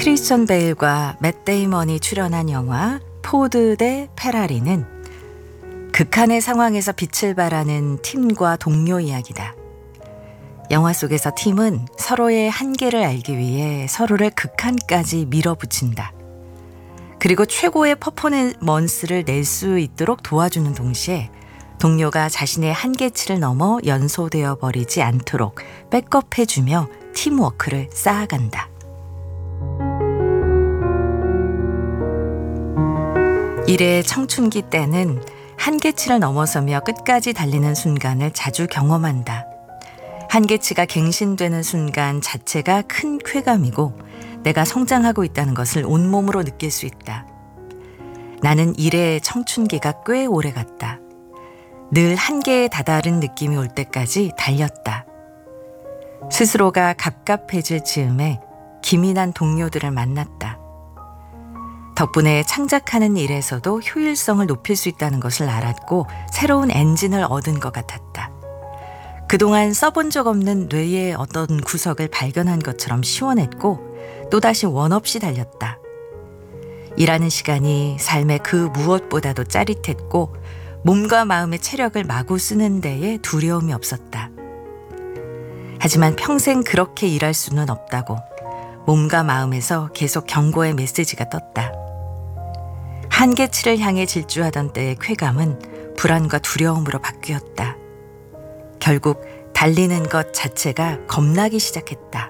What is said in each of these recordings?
크리스천 베일과 맷 데이먼이 출연한 영화 포드 대 페라리는 극한의 상황에서 빛을 발하는 팀과 동료 이야기다. 영화 속에서 팀은 서로의 한계를 알기 위해 서로를 극한까지 밀어붙인다. 그리고 최고의 퍼포먼스를 낼 수 있도록 도와주는 동시에 동료가 자신의 한계치를 넘어 연소되어 버리지 않도록 백업해주며 팀워크를 쌓아간다. 일의 청춘기 때는 한계치를 넘어서며 끝까지 달리는 순간을 자주 경험한다. 한계치가 갱신되는 순간 자체가 큰 쾌감이고 내가 성장하고 있다는 것을 온몸으로 느낄 수 있다. 나는 일의 청춘기가 꽤 오래 갔다. 늘 한계에 다다른 느낌이 올 때까지 달렸다. 스스로가 갑갑해질 즈음에 기민한 동료들을 만났다. 덕분에 창작하는 일에서도 효율성을 높일 수 있다는 것을 알았고 새로운 엔진을 얻은 것 같았다. 그동안 써본 적 없는 뇌의 어떤 구석을 발견한 것처럼 시원했고 또다시 원없이 달렸다. 일하는 시간이 삶의 그 무엇보다도 짜릿했고 몸과 마음의 체력을 마구 쓰는 데에 두려움이 없었다. 하지만 평생 그렇게 일할 수는 없다고 몸과 마음에서 계속 경고의 메시지가 떴다. 한계치를 향해 질주하던 때의 쾌감은 불안과 두려움으로 바뀌었다. 결국 달리는 것 자체가 겁나기 시작했다.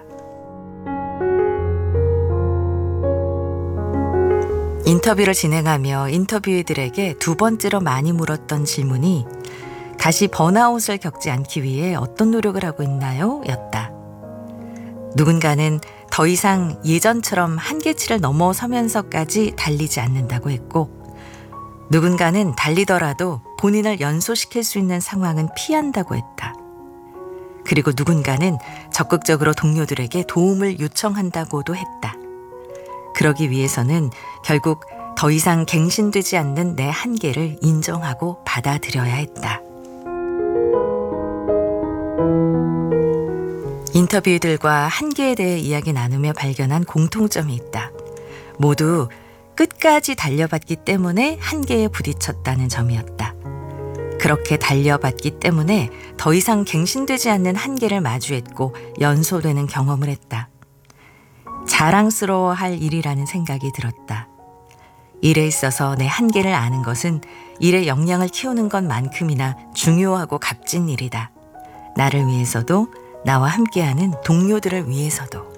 인터뷰를 진행하며 인터뷰이들에게 두 번째로 많이 물었던 질문이 다시 번아웃을 겪지 않기 위해 어떤 노력을 하고 있나요? 였다. 누군가는 더 이상 예전처럼 한계치를 넘어서면서까지 달리지 않는다고 했고 누군가는 달리더라도 본인을 연소시킬 수 있는 상황은 피한다고 했다. 그리고 누군가는 적극적으로 동료들에게 도움을 요청한다고도 했다. 그러기 위해서는 결국 더 이상 갱신되지 않는 내 한계를 인정하고 받아들여야 했다. 인터뷰들과 한계에 대해 이야기 나누며 발견한 공통점이 있다. 모두 끝까지 달려봤기 때문에 한계에 부딪혔다는 점이었다. 그렇게 달려봤기 때문에 더 이상 갱신되지 않는 한계를 마주했고 연소되는 경험을 했다. 자랑스러워할 일이라는 생각이 들었다. 일에 있어서 내 한계를 아는 것은 일의 역량을 키우는 것만큼이나 중요하고 값진 일이다. 나를 위해서도 나와 함께하는 동료들을 위해서도.